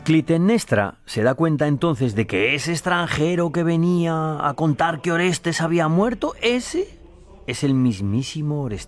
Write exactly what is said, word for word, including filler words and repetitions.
Clitemnestra se da cuenta entonces de que ese extranjero que venía a contar que Orestes había muerto, ese es el mismísimo Orestes.